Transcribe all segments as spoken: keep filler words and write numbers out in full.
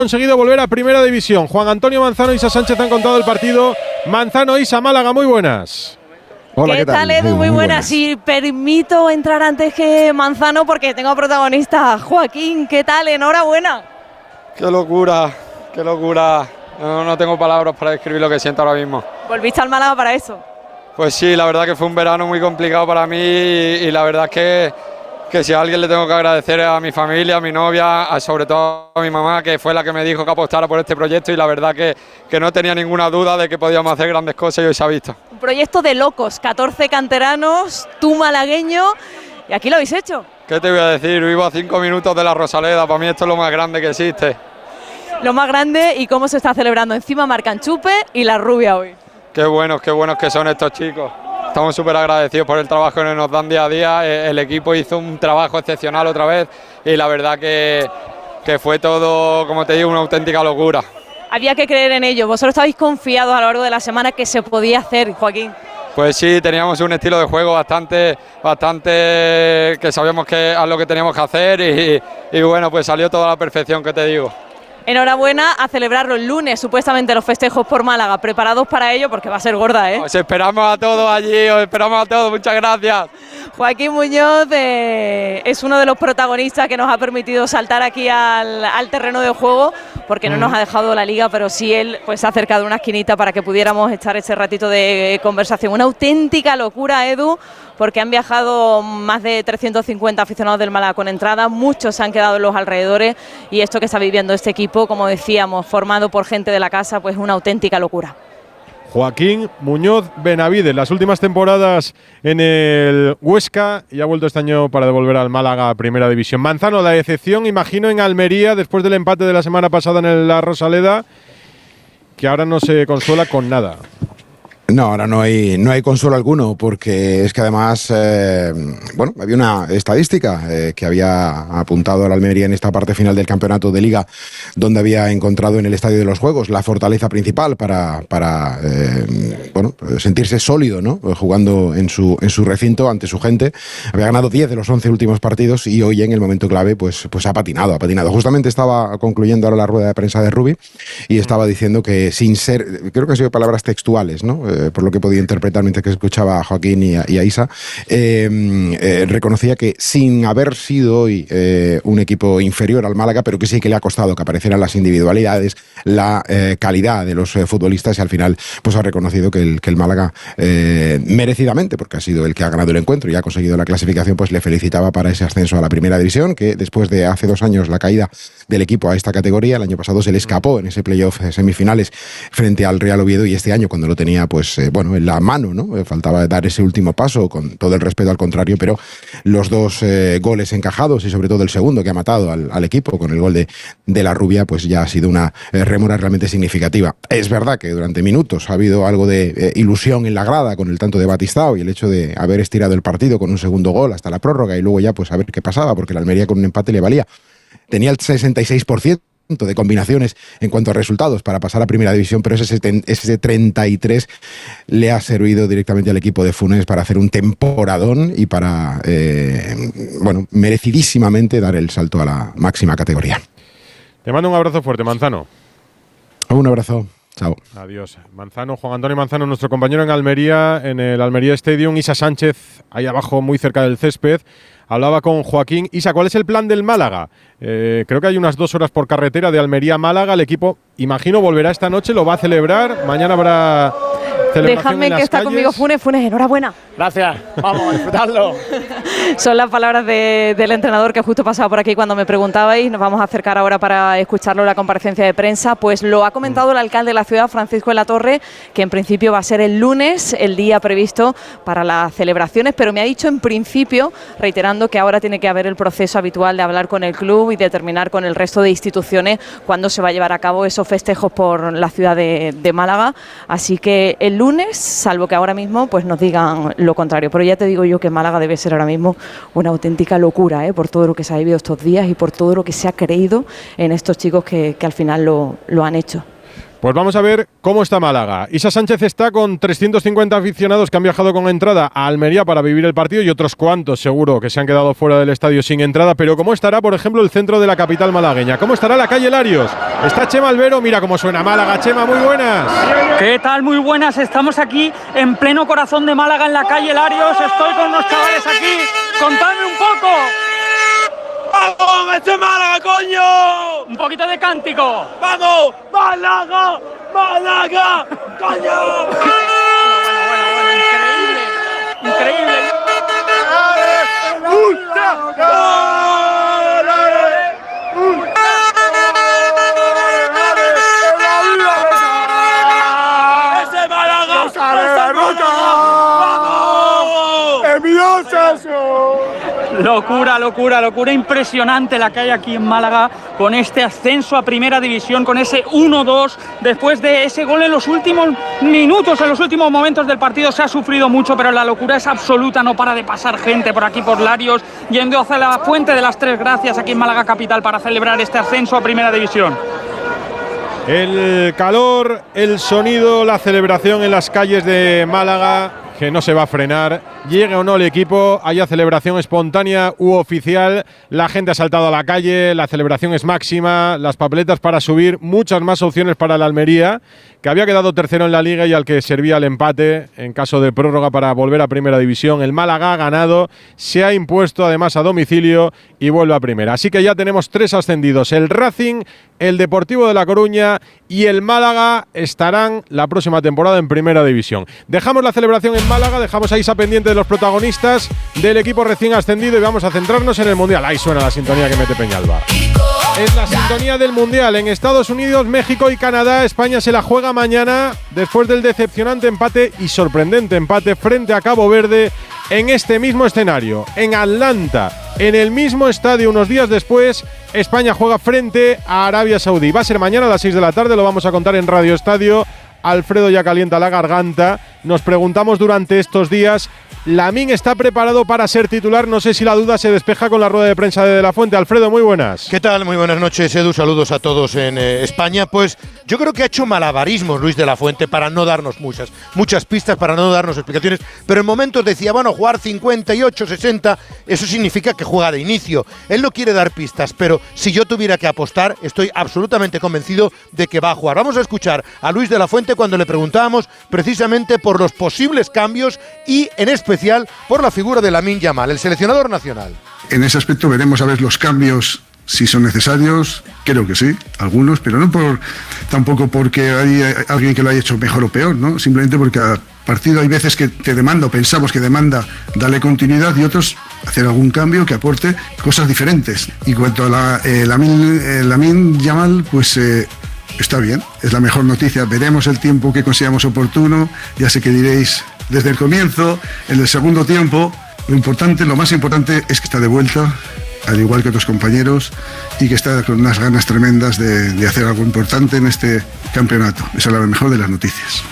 conseguido volver a Primera División. Juan Antonio Manzano y Isa Sánchez han contado el partido. Manzano, Isa, Málaga, muy buenas. Hola, ¿Qué, ¿qué tal, tal, Edu? Muy, muy buenas. buenas. Si permito entrar antes que Manzano porque tengo protagonista Joaquín. ¿Qué tal? Enhorabuena. Qué locura, qué locura. No, no tengo palabras para describir lo que siento ahora mismo. Volviste al Málaga para eso. Pues sí, la verdad que fue un verano muy complicado para mí y, y la verdad es que, que si a alguien le tengo que agradecer es a mi familia, a mi novia, a, sobre todo a mi mamá, que fue la que me dijo que apostara por este proyecto y la verdad que, que no tenía ninguna duda de que podíamos hacer grandes cosas y hoy se ha visto. Un proyecto de locos, catorce canteranos, tú malagueño, y aquí lo habéis hecho. ¿Qué te voy a decir? Vivo a cinco minutos de la Rosaleda, para mí esto es lo más grande que existe. Lo más grande y cómo se está celebrando. Encima marcan Chupe y la rubia hoy. Qué buenos, qué buenos que son estos chicos. Estamos súper agradecidos por el trabajo que nos dan día a día. El equipo hizo un trabajo excepcional otra vez y la verdad que, que fue todo, como te digo, una auténtica locura. Había que creer en ello. Vosotros estabais confiados a lo largo de la semana que se podía hacer, Joaquín. Pues sí, teníamos un estilo de juego bastante, bastante que sabíamos que es lo que teníamos que hacer y, y bueno, pues salió toda la perfección que te digo. Enhorabuena, a celebrarlo el lunes, supuestamente los festejos por Málaga, preparados para ello porque va a ser gorda, ¿eh? Os esperamos a todos allí, os esperamos a todos, muchas gracias. Joaquín Muñoz eh, es uno de los protagonistas que nos ha permitido saltar aquí al, al terreno de juego, porque no nos ha dejado la liga, pero sí él pues, se ha acercado a una esquinita para que pudiéramos echar ese ratito de conversación. Una auténtica locura, Edu, porque han viajado más de trescientos cincuenta aficionados del Málaga con entrada, muchos se han quedado en los alrededores y esto que está viviendo este equipo, como decíamos, formado por gente de la casa, pues una auténtica locura. Joaquín Muñoz Benavides, las últimas temporadas en el Huesca y ha vuelto este año para devolver al Málaga a Primera División. Manzano, la decepción, imagino, en Almería, después del empate de la semana pasada en la Rosaleda, que ahora no se consuela con nada. No, ahora no hay, no hay consuelo alguno, porque es que además, eh, bueno, había una estadística eh, que había apuntado a la Almería en esta parte final del campeonato de Liga, donde había encontrado en el Estadio de los Juegos la fortaleza principal para, para eh, bueno, sentirse sólido, ¿no? Jugando en su, en su recinto ante su gente. Había ganado diez de los once últimos partidos y hoy en el momento clave pues, pues ha patinado, ha patinado. Justamente estaba concluyendo ahora la rueda de prensa de Rubi y estaba diciendo que sin ser, creo que han sido palabras textuales, ¿no? Eh, por lo que he podido interpretar mientras que escuchaba a Joaquín y a, y a Isa, eh, eh, reconocía que sin haber sido hoy eh, un equipo inferior al Málaga, pero que sí que le ha costado que aparecieran las individualidades, la eh, calidad de los eh, futbolistas, y al final pues ha reconocido que el, que el Málaga eh, merecidamente, porque ha sido el que ha ganado el encuentro y ha conseguido la clasificación, pues le felicitaba para ese ascenso a la Primera División, que después de hace dos años la caída del equipo a esta categoría, el año pasado se le escapó en ese playoff de semifinales frente al Real Oviedo, y este año cuando lo tenía pues eh, bueno, en la mano, ¿no? Eh, faltaba dar ese último paso, con todo el respeto al contrario, pero los dos eh, goles encajados y sobre todo el segundo que ha matado al, al equipo con el gol de, de la rubia, pues ya ha sido una eh, rémora realmente significativa. Es verdad que durante minutos ha habido algo de eh, ilusión en la grada con el tanto de Batistao y el hecho de haber estirado el partido con un segundo gol hasta la prórroga y luego ya pues a ver qué pasaba, porque la Almería con un empate le valía. Tenía el sesenta y seis por ciento de combinaciones en cuanto a resultados para pasar a Primera División, pero ese, ese treinta y tres le ha servido directamente al equipo de Funes para hacer un temporadón y para, eh, bueno, merecidísimamente dar el salto a la máxima categoría. Te mando un abrazo fuerte, Manzano. Un abrazo. Chao. Adiós. Manzano, Juan Antonio Manzano, nuestro compañero en Almería, en el Almería Stadium. Isa Sánchez, ahí abajo, muy cerca del césped. Hablaba con Joaquín. Isa, ¿cuál es el plan del Málaga? Eh, creo que hay unas dos horas por carretera de Almería a Málaga. El equipo, imagino, volverá esta noche, lo va a celebrar. Mañana habrá celebración Déjame en las que está calles. conmigo Funes. Funes, enhorabuena. Gracias, vamos a disfrutarlo. Son las palabras de, del entrenador que justo pasaba por aquí cuando me preguntabais. Nos vamos a acercar ahora para escucharlo en la comparecencia de prensa. Pues lo ha comentado el alcalde de la ciudad, Francisco de la Torre, que en principio va a ser el lunes, el día previsto para las celebraciones, pero me ha dicho en principio, reiterando que ahora tiene que haber el proceso habitual de hablar con el club y determinar con el resto de instituciones cuándo se va a llevar a cabo esos festejos por la ciudad de, de Málaga. Así que el lunes, salvo que ahora mismo pues nos digan lo contrario. Pero ya te digo yo que Málaga debe ser ahora mismo una auténtica locura, ¿eh? Por todo lo que se ha vivido estos días y por todo lo que se ha creído en estos chicos que, que al final lo, lo han hecho. Pues vamos a ver cómo está Málaga. Isa Sánchez está con trescientos cincuenta aficionados que han viajado con entrada a Almería para vivir el partido y otros cuantos seguro que se han quedado fuera del estadio sin entrada. Pero ¿cómo estará, por ejemplo, el centro de la capital malagueña? ¿Cómo estará la calle Larios? Está Chema Albero, mira cómo suena Málaga. Chema, muy buenas. ¿Qué tal? Muy buenas. Estamos aquí en pleno corazón de Málaga, en la calle Larios. Estoy con unos chavales aquí. Contadme un poco. ¡Vamos, este Málaga, coño! Un poquito de cántico. ¡Vamos, Málaga! ¡Málaga! ¡Coño! Bueno, bueno, bueno, increíble. Increíble. ¡Ese Málaga! ¡Ese Málaga! ¡Vamos! ¡Envidioso eso! Locura, locura, locura impresionante la que hay aquí en Málaga con este ascenso a Primera División, con ese uno dos, después de ese gol en los últimos minutos, en los últimos momentos del partido. Se ha sufrido mucho, pero la locura es absoluta, no para de pasar gente por aquí por Larios, yendo hacia la Fuente de las Tres Gracias aquí en Málaga capital para celebrar este ascenso a Primera División. El calor, el sonido, la celebración en las calles de Málaga, que no se va a frenar. Llegue o no el equipo, haya celebración espontánea u oficial, la gente ha saltado a la calle, la celebración es máxima, las papeletas para subir, muchas más opciones para el Almería, que había quedado tercero en la Liga y al que servía el empate en caso de prórroga para volver a Primera División. El Málaga ha ganado, se ha impuesto además a domicilio y vuelve a Primera. Así que ya tenemos tres ascendidos, el Racing, el Deportivo de La Coruña y el Málaga estarán la próxima temporada en Primera División. Dejamos la celebración en Málaga, dejamos a Isa pendiente de los protagonistas del equipo recién ascendido y vamos a centrarnos en el Mundial. Ahí suena la sintonía que mete Peñalba. Es la sintonía del Mundial. En Estados Unidos, México y Canadá, España se la juega mañana después del decepcionante empate y sorprendente empate frente a Cabo Verde en este mismo escenario, en Atlanta. En el mismo estadio, unos días después, España juega frente a Arabia Saudí. Va a ser mañana a las seis de la tarde, lo vamos a contar en Radio Estadio. Alfredo ya calienta la garganta. Nos preguntamos durante estos días, ¿Lamine está preparado para ser titular? No sé si la duda se despeja con la rueda de prensa de De La Fuente. Alfredo, muy buenas. ¿Qué tal? Muy buenas noches, Edu. Saludos a todos en eh, España. Pues yo creo que ha hecho malabarismos Luis de la Fuente para no darnos muchas, muchas pistas, para no darnos explicaciones. Pero en momentos decía, bueno, jugar cincuenta y ocho, sesenta, eso significa que juega de inicio. Él no quiere dar pistas, pero si yo tuviera que apostar, estoy absolutamente convencido de que va a jugar. Vamos a escuchar a Luis de la Fuente cuando le preguntábamos precisamente por los posibles cambios y en especial por la figura de Lamine Yamal, el seleccionador nacional. En ese aspecto veremos a ver los cambios, si son necesarios, creo que sí, algunos, pero no por tampoco porque hay alguien que lo haya hecho mejor o peor, ¿no? Simplemente porque a partido hay veces que te demanda, o pensamos que demanda darle continuidad, y otros hacer algún cambio que aporte cosas diferentes. Y cuanto a la, eh, Lamine, eh, Lamine Yamal, pues eh, está bien, es la mejor noticia. Veremos el tiempo que consideramos oportuno, ya sé que diréis desde el comienzo, en el segundo tiempo. Lo importante, lo más importante es que está de vuelta, al igual que otros compañeros, y que está con unas ganas tremendas de, de hacer algo importante en este campeonato. Esa es la mejor de las noticias.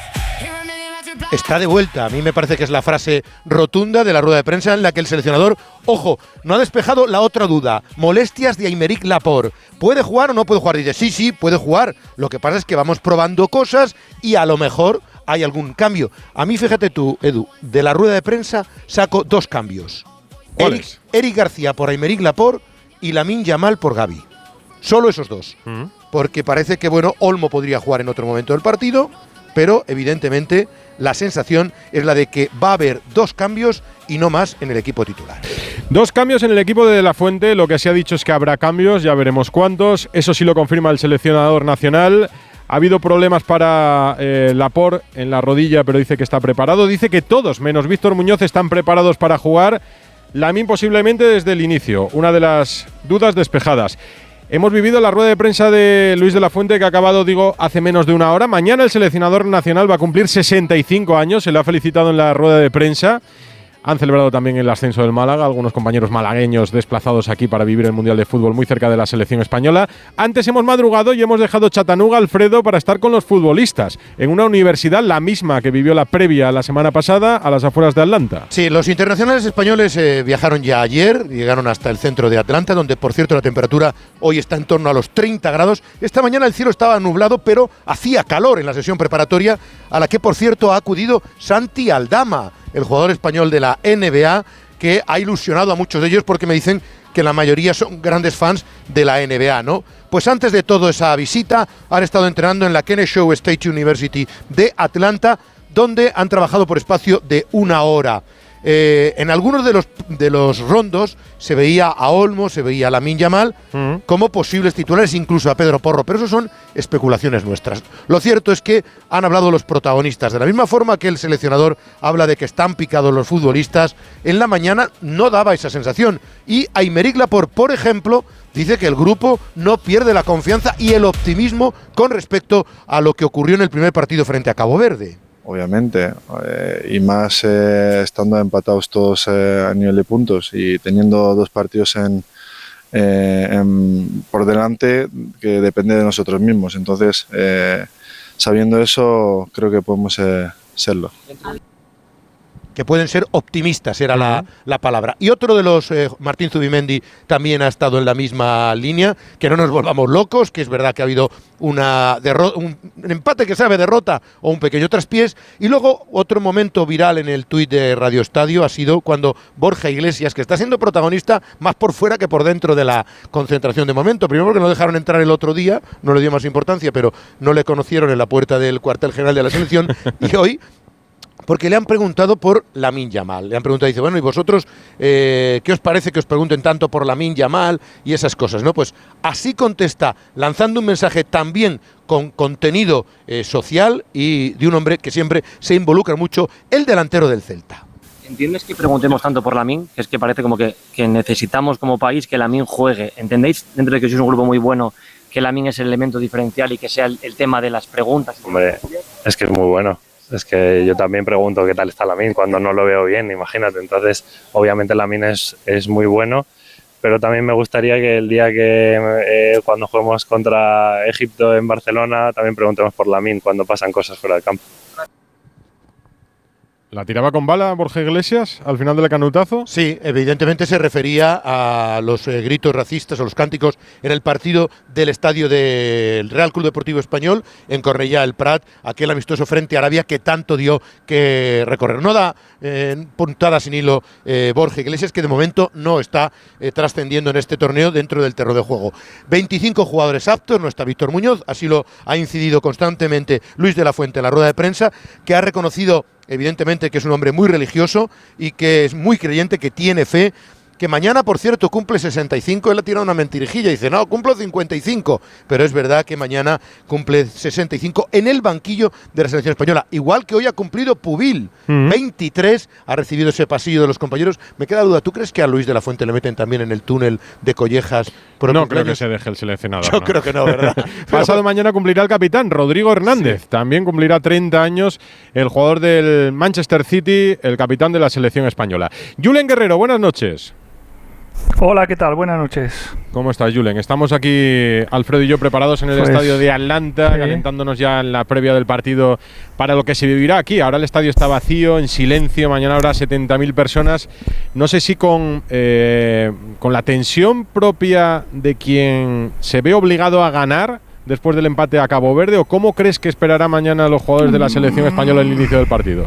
Está de vuelta. A mí me parece que es la frase rotunda de la rueda de prensa en la que el seleccionador, ojo, no ha despejado la otra duda. Molestias de Aymeric Laporte. ¿Puede jugar o no puede jugar? Dice, sí, sí, puede jugar. Lo que pasa es que vamos probando cosas y a lo mejor hay algún cambio. A mí, fíjate tú, Edu, de la rueda de prensa saco dos cambios. ¿Cuáles? Eric, Eric García por Aymeric Laporte y Lamine Yamal por Gavi. Solo esos dos. Mm. Porque parece que, bueno, Olmo podría jugar en otro momento del partido, pero evidentemente la sensación es la de que va a haber dos cambios y no más en el equipo titular. Dos cambios en el equipo de De La Fuente. Lo que se ha dicho es que habrá cambios, ya veremos cuántos. Eso sí lo confirma el seleccionador nacional. Ha habido problemas para eh, Laporte en la rodilla, pero dice que está preparado. Dice que todos, menos Víctor Muñoz, están preparados para jugar. Lamine posiblemente desde el inicio. Una de las dudas despejadas. Hemos vivido la rueda de prensa de Luis de la Fuente, que ha acabado, digo, hace menos de una hora. Mañana el seleccionador nacional va a cumplir sesenta y cinco años. Se le ha felicitado en la rueda de prensa. Han celebrado también el ascenso del Málaga, algunos compañeros malagueños desplazados aquí para vivir el Mundial de Fútbol muy cerca de la selección española. Antes hemos madrugado y hemos dejado Chattanooga, Alfredo, para estar con los futbolistas en una universidad, la misma que vivió la previa la semana pasada, a las afueras de Atlanta. Sí, los internacionales españoles eh, viajaron ya ayer, llegaron hasta el centro de Atlanta, donde por cierto la temperatura hoy está en torno a los treinta grados. Esta mañana el cielo estaba nublado, pero hacía calor en la sesión preparatoria, a la que por cierto ha acudido Santi Aldama, el jugador español de la N B A, que ha ilusionado a muchos de ellos porque me dicen que la mayoría son grandes fans de la N B A, ¿no? Pues antes de todo esa visita han estado entrenando en la Kennesaw State University de Atlanta, donde han trabajado por espacio de una hora. Eh, en algunos de los, de los rondos se veía a Olmo, se veía a Lamine Yamal uh-huh. como posibles titulares, incluso a Pedro Porro, pero eso son especulaciones nuestras. Lo cierto es que han hablado los protagonistas. De la misma forma que el seleccionador habla de que están picados los futbolistas, en la mañana no daba esa sensación. Y Aymeric Laporte, por ejemplo, dice que el grupo no pierde la confianza y el optimismo con respecto a lo que ocurrió en el primer partido frente a Cabo Verde. Obviamente, eh, y más eh, estando empatados todos eh, a nivel de puntos y teniendo dos partidos en, eh, en, por delante que depende de nosotros mismos. Entonces, eh, sabiendo eso, creo que podemos eh, serlo. Que pueden ser optimistas, era la, la palabra. Y otro de los, eh, Martín Zubimendi, también ha estado en la misma línea, que no nos volvamos locos, que es verdad que ha habido una derro- un, un empate que sabe derrota o un pequeño traspiés. Y luego otro momento viral en el tuit de Radio Estadio ha sido cuando Borja Iglesias, que está siendo protagonista más por fuera que por dentro de la concentración de momento, primero porque no dejaron entrar el otro día, no le dio más importancia, pero no le conocieron en la puerta del cuartel general de la selección, y hoy porque le han preguntado por Lamine Yamal. Le han preguntado, dice, bueno, ¿y vosotros eh, qué os parece que os pregunten tanto por Lamine Yamal y esas cosas, no? Pues así contesta, lanzando un mensaje también con contenido eh, social y de un hombre que siempre se involucra mucho, el delantero del Celta. ¿Entiendes que preguntemos tanto por Lamine? Que es que parece como que, que necesitamos como país que Lamine juegue. ¿Entendéis, dentro de que sois un grupo muy bueno, que Lamine es el elemento diferencial y que sea el, el tema de las preguntas? Hombre, es que es muy bueno. Es que yo también pregunto qué tal está Lamine cuando no lo veo bien, imagínate. Entonces, obviamente Lamine es, es muy bueno, pero también me gustaría que el día que eh, cuando juguemos contra Egipto en Barcelona también preguntemos por Lamine cuando pasan cosas fuera del campo. ¿La tiraba con bala Borja Iglesias al final del canutazo? Sí, evidentemente se refería a los eh, gritos racistas o los cánticos en el partido del estadio del Real Club Deportivo Español en Cornellà del Prat, aquel amistoso frente a Arabia que tanto dio que recorrer. No da eh, puntada sin hilo eh, Borja Iglesias, que de momento no está eh, trascendiendo en este torneo dentro del terreno de juego. veinticinco jugadores aptos, no está Víctor Muñoz, así lo ha incidido constantemente Luis de la Fuente en la rueda de prensa, que ha reconocido evidentemente que es un hombre muy religioso y que es muy creyente, que tiene fe, que mañana, por cierto, cumple sesenta y cinco, él ha tirado una mentirijilla y dice, no, cumplo cincuenta y cinco, pero es verdad que mañana cumple sesenta y cinco en el banquillo de la selección española, igual que hoy ha cumplido Pubil, uh-huh. veintitrés, ha recibido ese pasillo de los compañeros. Me queda duda, ¿tú crees que a Luis de la Fuente le meten también en el túnel de Collejas? Por no creo que se deje el seleccionador. Yo ¿no? creo que no, ¿verdad? Pasado mañana cumplirá el capitán, Rodrigo Hernández, sí. También cumplirá treinta años, el jugador del Manchester City, el capitán de la selección española. Julen Guerrero, buenas noches. Hola, ¿qué tal? Buenas noches. ¿Cómo estás, Julen? Estamos aquí, Alfredo y yo, preparados en el pues, estadio de Atlanta, sí. calentándonos ya en la previa del partido para lo que se vivirá aquí. Ahora el estadio está vacío, en silencio, mañana habrá setenta mil personas. No sé si con, eh, con la tensión propia de quien se ve obligado a ganar después del empate a Cabo Verde, o cómo crees que esperará mañana a los jugadores de la selección española el inicio del partido.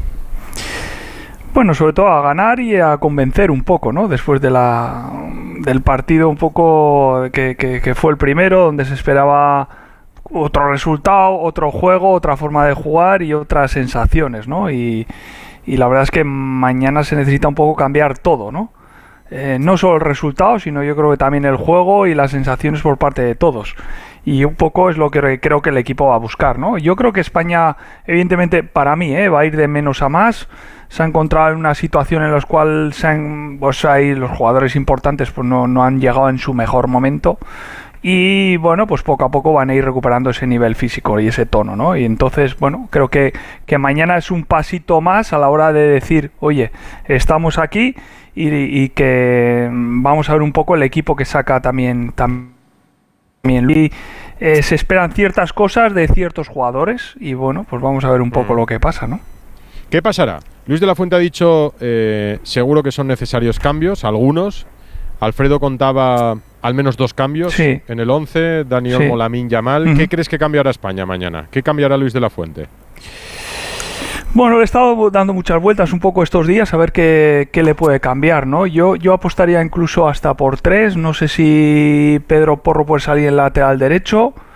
Bueno, sobre todo a ganar y a convencer un poco, ¿no? Después de la, del partido un poco que, que, que fue el primero, donde se esperaba otro resultado, otro juego, otra forma de jugar y otras sensaciones, ¿no? Y, y la verdad es que mañana se necesita un poco cambiar todo, ¿no? Eh, no solo el resultado, sino yo creo que también el juego y las sensaciones por parte de todos. Y un poco es lo que creo que el equipo va a buscar, ¿no? Yo creo que España, evidentemente, para mí, ¿eh? va a ir de menos a más. Se ha encontrado en una situación en la cual se han, pues ahí los jugadores importantes pues no, no han llegado en su mejor momento. y bueno, pues poco a poco van a ir recuperando ese nivel físico y ese tono, ¿no? Y entonces, bueno, creo que, que mañana es un pasito más a la hora de decir, oye, estamos aquí y, y que vamos a ver un poco el equipo que saca también también y eh, se esperan ciertas cosas de ciertos jugadores y bueno, pues vamos a ver un poco mm. lo que pasa, ¿no? ¿Qué pasará? Luis de la Fuente ha dicho eh, seguro que son necesarios cambios, algunos. Alfredo contaba al menos dos cambios sí. en el once, Dani Olmo, sí. Lamine Yamal. Uh-huh. ¿Qué crees que cambiará España mañana? ¿Qué cambiará Luis de la Fuente? Bueno, le he estado dando muchas vueltas un poco estos días a ver qué, qué le puede cambiar, ¿no? Yo, yo apostaría incluso hasta por tres. No sé si Pedro Porro puede salir en lateral derecho.